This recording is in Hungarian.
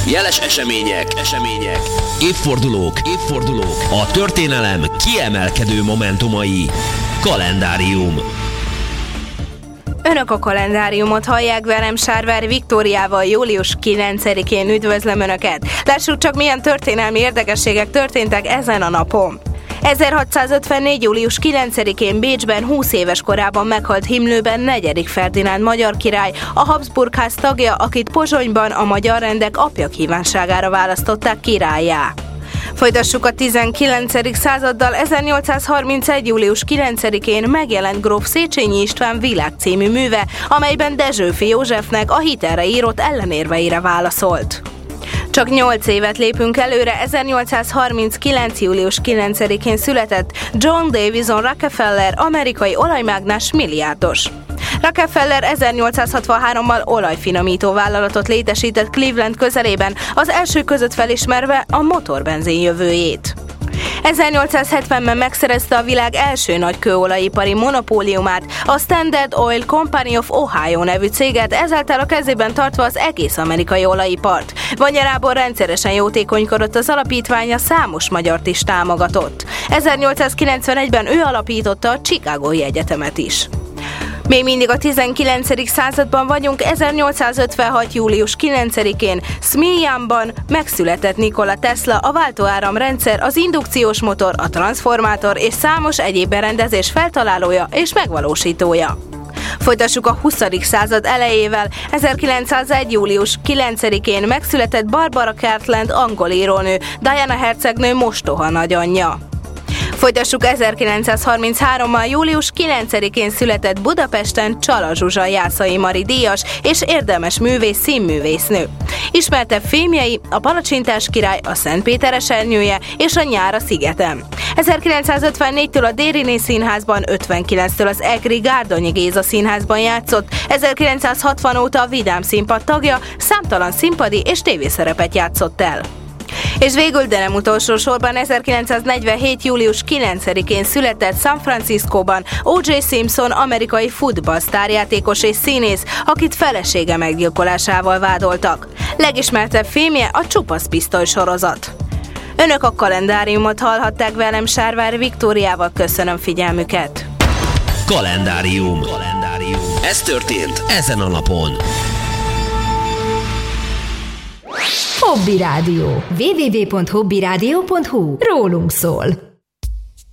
Jeles események, évfordulók, a történelem kiemelkedő momentumai. Kalendárium. Önök a kalendáriumot hallják, velem Sárvári Viktóriával. Július 9-én üdvözlöm Önöket. Lássuk csak, milyen történelmi érdekességek történtek ezen a napon. 1654. július 9-én Bécsben 20 éves korában meghalt himlőben 4. Ferdinánd magyar király, a Habsburg-ház tagja, akit Pozsonyban a magyar rendek apja kívánságára választották királlyá. Folytassuk a 19. századdal. 1831. július 9-én megjelent gróf Széchenyi István Világ című műve, amelyben Dezsőfi Józsefnek a hitelre írott ellenérveire válaszolt. Csak 8 évet lépünk előre. 1839. július 9-én született John Davison Rockefeller, amerikai olajmágnás milliárdos. Rockefeller 1863-mal olajfinomító vállalatot létesített Cleveland közelében, az első között felismerve a motorbenzin jövőjét. 1870-ben megszerezte a világ első nagy kőolajipari monopóliumát, a Standard Oil Company of Ohio nevű céget, ezáltal a kezében tartva az egész amerikai olajipart. Vanyarából rendszeresen jótékonykodott az alapítványa, számos magyart is támogatott. 1891-ben ő alapította a Chicagói Egyetemet is. Még mindig a 19. században vagyunk. 1856. július 9-én Smiljanban megszületett Nikola Tesla, a váltóáramrendszer, az indukciós motor, a transformátor és számos egyéb berendezés feltalálója és megvalósítója. Folytassuk a 20. század elejével. 1901. július 9-én megszületett Barbara Cartland, angol írónő, Diana hercegnő mostoha nagyanyja. Folytassuk 1933-mal. július 9-én született Budapesten Csala Zsuzsa Jászai Mari díjas és érdemes művész, színművésznő. Ismertebb filmjei a Palacsintás király, a Szentpéter esernyője és a Nyár a szigeten. 1954-től a Dériné Színházban, 59-től az Egri Gárdonyi Géza Színházban játszott, 1960 óta a Vidám Színpad tagja, számtalan színpadi és tévészerepet játszott el. És végül, de nem utolsó sorban, 1947. július 9-én született San Franciscóban O.J. Simpson, amerikai futballsztárjátékos és színész, akit felesége meggyilkolásával vádoltak. Legismertebb filmje a Csupasz pisztoly sorozat. Önök a kalendáriumot hallhatták, velem Sárvári Viktóriával. Köszönöm figyelmüket. Kalendárium. Ez történt ezen a napon. Hobby Rádió. www.hobbyradio.hu. Rólunk szól.